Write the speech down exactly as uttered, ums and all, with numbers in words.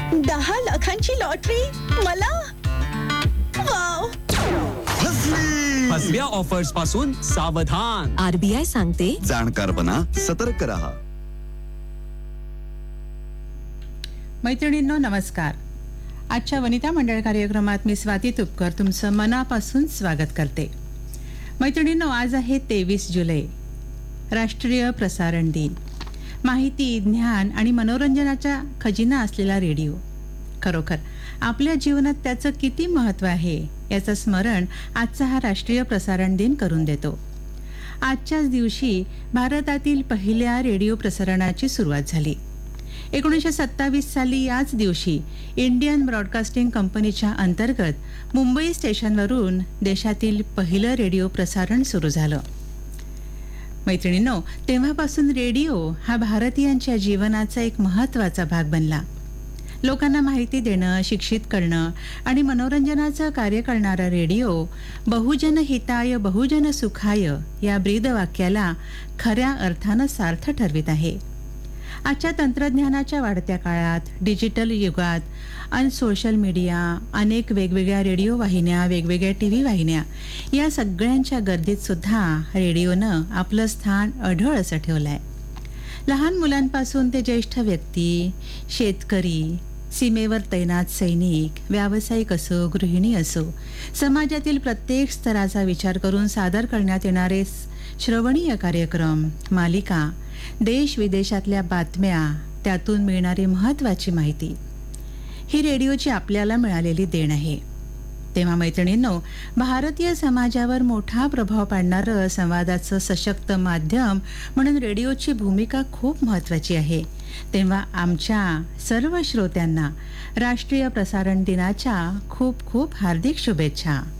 दहा लाखांची लॉटरी मला? वाव! फसव्या ऑफर्स पासून सावधान. आरबीआय सांगते, जाणकार बना, सतर्क रहा. मैत्रिणींनो नमस्कार. आजच्या वनिता मंडळ कार्यक्रमात मी स्वाती तुपकर तुमचं मनापासून स्वागत करते. मैत्रिणींनो, आज आहे तेवीस जुलै, राष्ट्रीय प्रसारण दिन. माहिती, ज्ञान आणि मनोरंजनाचा खजिना असलेला रेडिओ. खरोखर आपल्या जीवनात त्याचं किती महत्त्व आहे याचं स्मरण आजचा हा राष्ट्रीय प्रसारण दिन करून देतो. आजच्याच दिवशी भारतातील पहिल्या रेडिओ प्रसारणाची सुरुवात झाली. एकोणीसशे सत्तावीस साली याच दिवशी इंडियन ब्रॉडकास्टिंग कंपनीच्या अंतर्गत मुंबई स्टेशनवरून देशातील पहिलं रेडिओ प्रसारण सुरू झालं. मैत्रिणींनो, तेव्हापासून रेडिओ हा भारतीयांच्या जीवनाचा एक महत्त्वाचा भाग बनला. लोकांना माहिती देणं, शिक्षित करणं आणि मनोरंजनाचं कार्य करणारा रेडिओ बहुजन हिताय बहुजन सुखाय या ब्रीदवाक्याला खऱ्या अर्थानं सार्थ ठरवित आहे. आजच्या तंत्रज्ञानाच्या वाढत्या काळात, डिजिटल युगात आणि सोशल मीडिया, अनेक वेगवेगळ्या रेडिओ वाहिन्या, वेगवेगळ्या टी व्ही वाहिन्या या सगळ्यांच्या गर्दीत सुद्धा रेडिओनं आपलं स्थान अढळ असं ठेवलं आहे. लहान मुलांपासून ते ज्येष्ठ व्यक्ती, शेतकरी, सीमेवर तैनात सैनिक, व्यावसायिक असो, गृहिणी असो, समाजातील प्रत्येक स्तराचा विचार करून सादर करण्यात येणारे श्रवणीय कार्यक्रम, मालिका, देश विदेशातल्या बातम्या, त्यातून मिळणारी महत्त्वाची माहिती, ही रेडिओची आपल्याला मिळालेली देण आहे. तेव्हा मैत्रिणींनो, भारतीय समाजावर मोठा प्रभाव पाडणारं संवादाचं सशक्त माध्यम म्हणून रेडिओची भूमिका खूप महत्त्वाची आहे. तेव्हा आमच्या सर्व श्रोत्यांना राष्ट्रीय प्रसारण दिनाच्या खूप खूप हार्दिक शुभेच्छा.